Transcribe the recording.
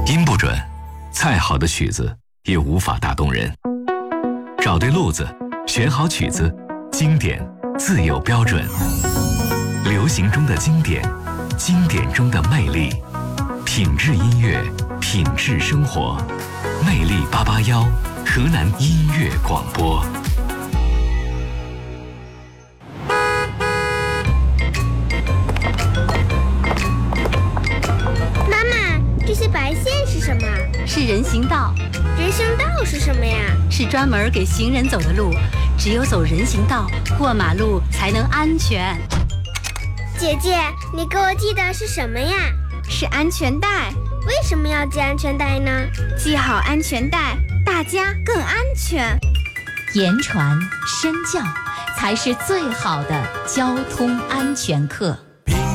音不准，再好的曲子也无法打动人。找对路子，选好曲子，经典自有标准。流行中的经典，经典中的魅力，品质音乐，品质生活。魅力881，河南音乐广播。 妈妈，这些白线是什么？ 是人行道。 人行道是什么呀？ 是专门给行人走的路，只有走人行道，过马路才能安全。 姐姐，你给我系的是什么呀？ 是安全带。 为什么要系安全带呢？ 系好安全带，大家更安全。 言传身教才是最好的交通安全课。